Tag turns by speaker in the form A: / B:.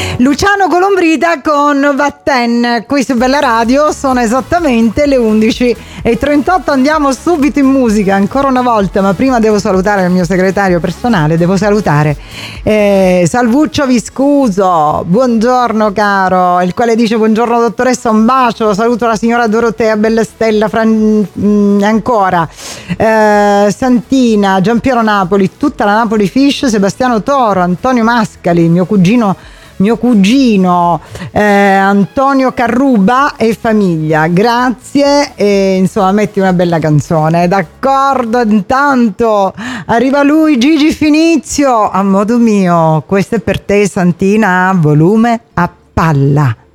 A: Luciano Colombrita con Vatten qui su Bella Radio. Sono esattamente le 11:38. Andiamo subito in musica ancora una volta, ma prima devo salutare il mio segretario personale. Devo salutare Salvuccio Viscuso, buongiorno caro, il quale dice: buongiorno dottoressa, un bacio. Saluto la signora Dorotea Bellestella ancora Santina, Giampiero Napoli, tutta la Napoli Fish, Sebastiano Toro, Antonio Mascali, mio cugino Antonio Carruba e famiglia, grazie. E insomma, metti una bella canzone, d'accordo? Intanto arriva lui, Gigi Finizio, a modo mio. Questo è per te, Santina, volume a palla.